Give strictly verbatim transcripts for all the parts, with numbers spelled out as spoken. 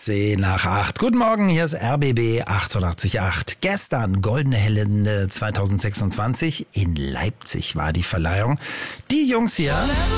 zehn nach acht. Guten Morgen, hier ist R B B achtundachtzig Komma acht. Gestern, Goldene Helene zweitausendsechsundzwanzig. In Leipzig war die Verleihung. Die Jungs hier...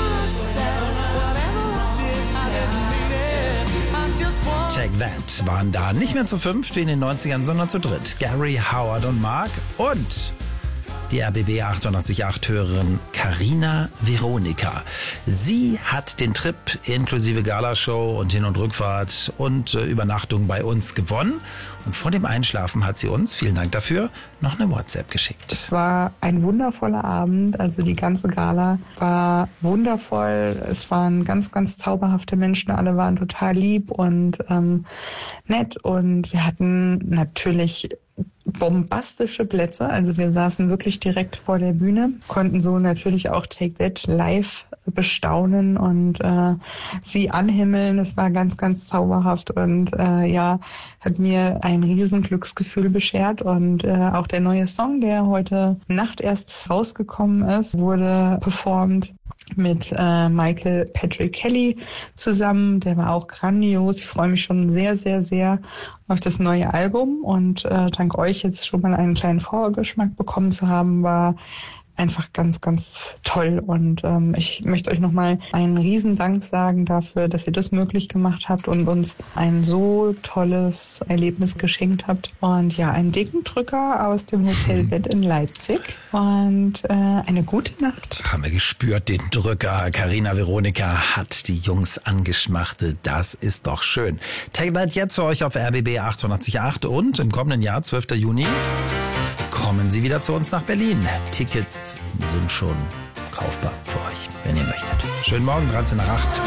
Take That waren da nicht mehr zu fünft wie in den neunzigern, sondern zu dritt. Gary, Howard und Mark und die R B B achtundachtzig Komma acht Hörerin Carina Veronica. Sie hat den Trip inklusive Galashow und Hin- und Rückfahrt und äh, Übernachtung bei uns gewonnen. Und vor dem Einschlafen hat sie uns, vielen Dank dafür, noch eine WhatsApp geschickt. Es war ein wundervoller Abend, also die ganze Gala war wundervoll. Es waren ganz, ganz zauberhafte Menschen, alle waren total lieb und ähm, nett und wir hatten natürlich bombastische Plätze, also wir saßen wirklich direkt vor der Bühne, konnten so natürlich auch Take That live bestaunen und äh, sie anhimmeln. Es war ganz, ganz zauberhaft und äh, ja, hat mir ein riesen Glücksgefühl beschert und äh, auch der neue Song, der heute Nacht erst rausgekommen ist, wurde performt mit äh, Michael Patrick Kelly zusammen. Der war auch grandios. Ich freue mich schon sehr, sehr, sehr auf das neue Album und äh, dank euch jetzt schon mal einen kleinen Vorgeschmack bekommen zu haben, war einfach ganz, ganz toll. Und ähm, ich möchte euch nochmal einen riesen Dank sagen dafür, dass ihr das möglich gemacht habt und uns ein so tolles Erlebnis geschenkt habt. Und ja, einen dicken Drücker aus dem Hotelbett in Leipzig und äh, eine gute Nacht. Haben wir gespürt, den Drücker. Carina Veronica hat die Jungs angeschmachtet. Das ist doch schön. Take That jetzt für euch auf R B B achtundachtzig Komma acht und im kommenden Jahr, zwölften Juni, kommen Sie wieder zu uns nach Berlin. Tickets sind schon kaufbar für euch, wenn ihr möchtet. Schönen Morgen, dreizehn nach acht.